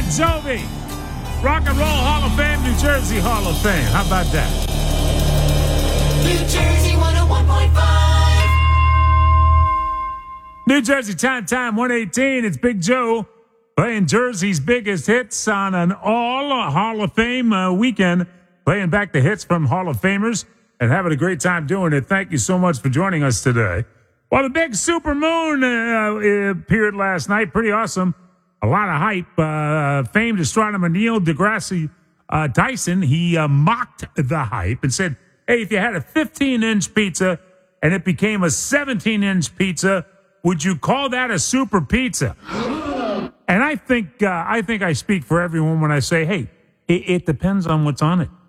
Jovi. Rock and Roll Hall of Fame, New Jersey Hall of Fame. How about that? New Jersey 101.5. New Jersey time 118. It's Big Joe playing Jersey's biggest hits on an all Hall of Fame weekend, playing back the hits from Hall of Famers and having a great time doing it. Thank you so much for joining us today. Well, the big supermoon appeared last night. Pretty awesome. A lot of hype. Famed astronomer Neil deGrasse Tyson, he mocked the hype and said, hey, if you had a 15-inch pizza and it became a 17-inch pizza, would you call that a super pizza? And I think I speak for everyone when I say, hey, it depends on what's on it.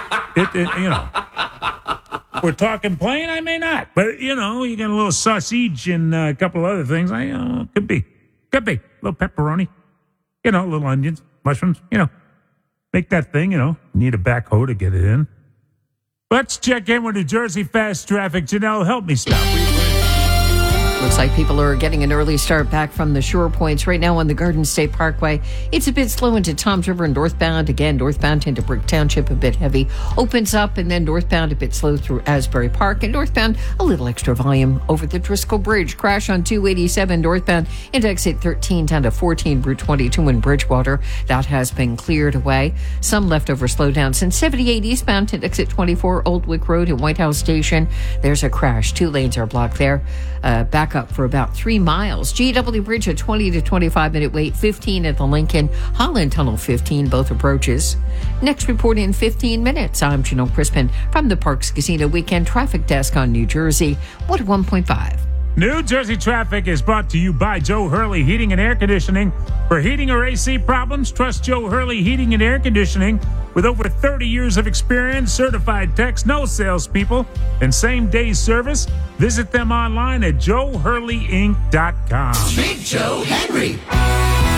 We're talking plain, I may not. But, you get a little sausage and a couple of other things. Could be. A little pepperoni. A little onions, mushrooms, Make that thing, Need a backhoe to get it in. Let's check in with New Jersey Fast Traffic. Janelle, help me stop. Looks like people are getting an early start back from the shore points right now on the Garden State Parkway. It's a bit slow into Toms River and northbound. Again, northbound into Brick Township, a bit heavy. Opens up and then northbound a bit slow through Asbury Park. And northbound, a little extra volume over the Driscoll Bridge. Crash on 287 northbound into exit 13 down to 14 Route 22 in Bridgewater. That has been cleared away. Some leftover slowdowns in 78 eastbound to exit 24 Old Wick Road at White House Station. There's a crash. 2 lanes are blocked there. Back up for about 3 miles. GW Bridge a 20 to 25 minute wait, 15 at the Lincoln. Holland Tunnel 15, both approaches. Next report in 15 minutes. I'm Janelle Crispin from the Parks Casino Weekend Traffic Desk on New Jersey 101.5. New Jersey Traffic is brought to you by Joe Hurley Heating and Air Conditioning. For heating or AC problems, trust Joe Hurley Heating and Air Conditioning. With over 30 years of experience, certified techs, no salespeople, and same-day service, visit them online at joehurleyinc.com. Big Joe Henry.